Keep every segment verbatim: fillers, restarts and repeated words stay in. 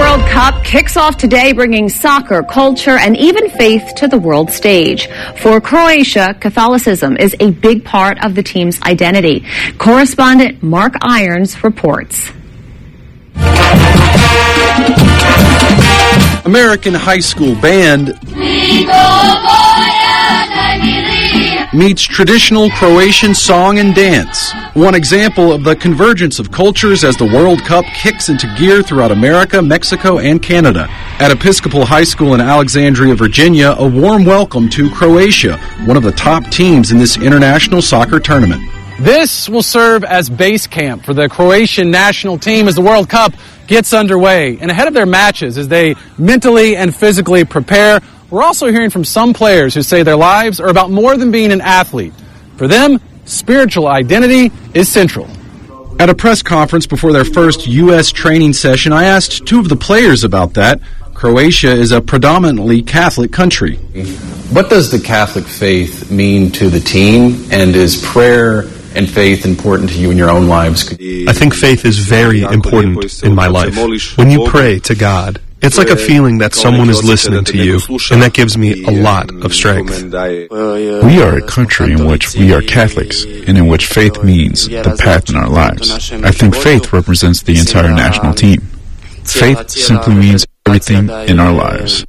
World Cup kicks off today, bringing soccer, culture, and even faith to the world stage. For Croatia, Catholicism is a big part of the team's identity. Correspondent Mark Irons reports. American high school band meets traditional Croatian song and dance. One example of the convergence of cultures as the World Cup kicks into gear throughout America, Mexico, and Canada. At Episcopal High School in Alexandria, Virginia, a warm welcome to Croatia, one of the top teams in this international soccer tournament. This will serve as base camp for the Croatian national team as the World Cup gets underway. And ahead of their matches, as they mentally and physically prepare, we're also hearing from some players who say their lives are about more than being an athlete. For them, spiritual identity is central. At a press conference before their first U S training session, I asked two of the players about that. Croatia is a predominantly Catholic country. What does the Catholic faith mean to the team, and is prayer and faith important to you in your own lives? I think faith is very important in my life. When you pray to God, it's like a feeling that someone is listening to you, and that gives me a lot of strength. We are a country in which we are Catholics, and in which faith means the path in our lives. I think faith represents the entire national team. Faith simply means everything in our lives.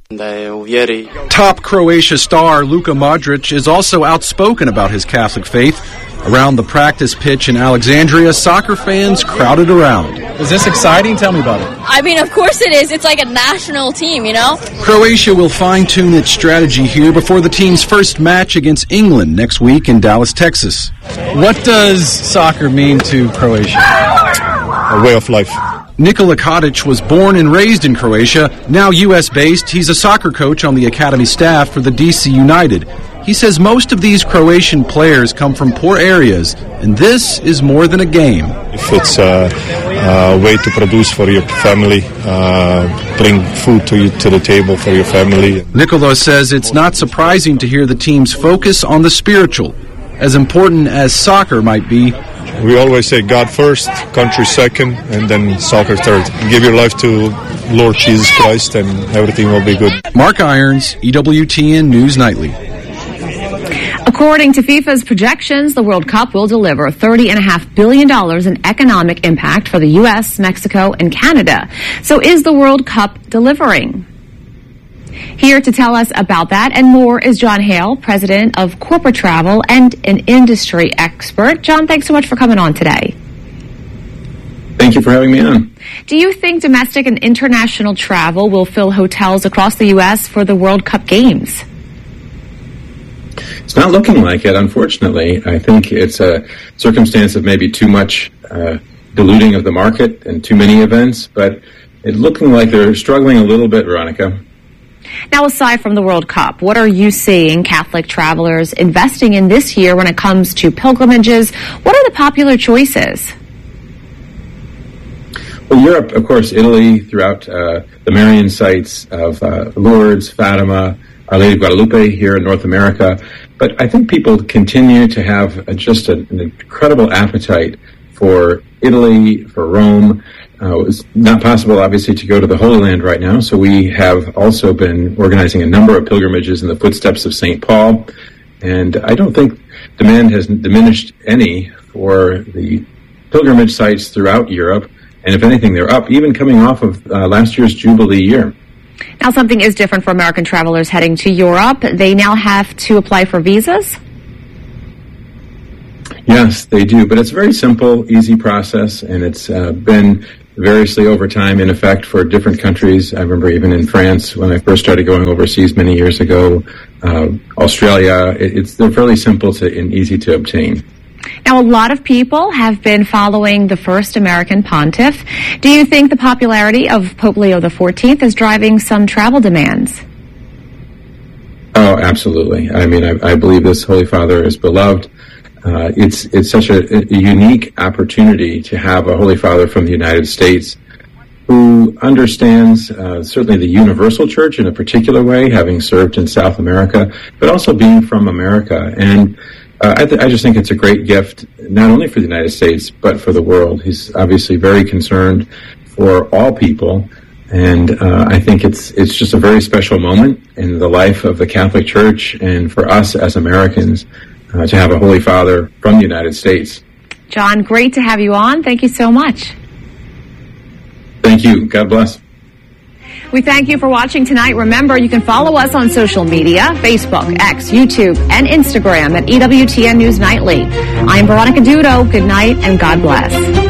Top Croatia star Luka Modric is also outspoken about his Catholic faith. Around the practice pitch in Alexandria, soccer fans crowded around. Is this exciting? Tell me about it. I mean, of course it is. It's like a national team, you know? Croatia will fine-tune its strategy here before the team's first match against England next week in Dallas, Texas. What does soccer mean to Croatia? A way of life. Nikola Kadic was born and raised in Croatia. Now U S-based, he's a soccer coach on the academy staff for the D C United. He says most of these Croatian players come from poor areas, and this is more than a game. If it's a, a way to produce for your family, uh, bring food to you to the table for your family. Nikola says it's not surprising to hear the team's focus on the spiritual, as important as soccer might be. We always say God first, country second, and then soccer third. Give your life to Lord Jesus Christ, and everything will be good. Mark Irons, E W T N News Nightly. According to FIFA's projections, the World Cup will deliver thirty point five billion dollars in economic impact for the U S, Mexico, and Canada. So is the World Cup delivering? Here to tell us about that and more is John Hale, president of Corporate Travel and an industry expert. John, thanks so much for coming on today. Thank you for having me on. Do you think domestic and international travel will fill hotels across the U S for the World Cup games? It's not looking like it, unfortunately. I think it's a circumstance of maybe too much uh, diluting of the market and too many events, but it's looking like they're struggling a little bit, Veronica. Now, aside from the World Cup, what are you seeing Catholic travelers investing in this year when it comes to pilgrimages? What are the popular choices? Well, Europe, of course, Italy, throughout uh, the Marian sites of uh, Lourdes, Fatima, Our Lady of Guadalupe here in North America. But I think people continue to have a, just a, an incredible appetite for Italy, for Rome. Uh, it's not possible, obviously, to go to the Holy Land right now, so we have also been organizing a number of pilgrimages in the footsteps of Saint Paul, and I don't think demand has diminished any for the pilgrimage sites throughout Europe, and if anything, they're up, even coming off of uh, last year's Jubilee year. Now, something is different for American travelers heading to Europe. They now have to apply for visas? Yes, they do, but it's a very simple, easy process, and it's uh, been variously over time in effect for different countries. I remember even in France when I first started going overseas many years ago, uh, Australia, it, it's they're fairly simple to, and easy to obtain. Now, a lot of people have been following the first American pontiff. Do you think the popularity of Pope Leo the fourteenth is driving some travel demands? Oh, absolutely. I mean, I, I believe this Holy Father is beloved. Uh, it's it's such a, a unique opportunity to have a Holy Father from the United States who understands uh, certainly the universal church in a particular way, having served in South America, but also being from America. And uh, I, th- I just think it's a great gift, not only for the United States, but for the world. He's obviously very concerned for all people, And uh, I think it's it's just a very special moment in the life of the Catholic Church and for us as Americans uh, to have a Holy Father from the United States. John, great to have you on. Thank you so much. Thank you. God bless. We thank you for watching tonight. Remember, you can follow us on social media, Facebook, X, YouTube, and Instagram at E W T N News Nightly. I'm Veronica Dudo. Good night and God bless.